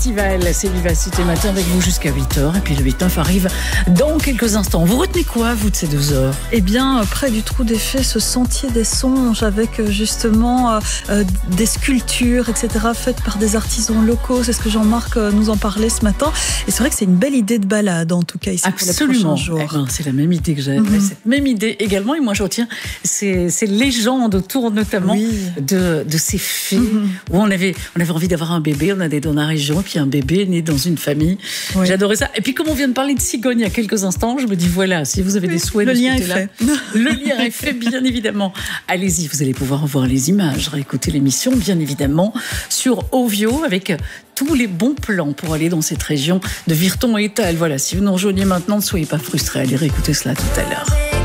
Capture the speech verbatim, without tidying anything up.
Festival, c'est Vivacité Matin avec vous jusqu'à huit heures. Et puis le huit neuf arrive dans quelques instants. Vous retenez quoi, vous, de ces deux heures? Eh bien, près du Trou des Fées, ce sentier des songes avec justement euh, des sculptures, et cetera, faites par des artisans locaux. C'est ce que Jean-Marc nous en parlait ce matin. Et c'est vrai que c'est une belle idée de balade, en tout cas, ici. Absolument. Pour les prochains jours. Eh ben, c'est la même idée que j'avais. Mm-hmm. Cette même idée également. Et moi, je retiens ces, ces légendes autour, notamment, oui. de, de ces fées, mm-hmm. où on avait, on avait envie d'avoir un bébé. On a des dans la région, puis un bébé né dans une famille. Oui. J'adorais ça. Et puis, comme on vient de parler de cigogne il y a quelques instants, je me dis, voilà, si vous avez des souhaits le de ce lien côté-là, est fait. Le lien est fait, bien évidemment. Allez-y, vous allez pouvoir voir les images, réécouter l'émission, bien évidemment, sur Ovio, avec tous les bons plans pour aller dans cette région de Virton et Étal. Voilà, si vous nous rejoignez maintenant, ne soyez pas frustrés. Allez réécouter cela tout à l'heure.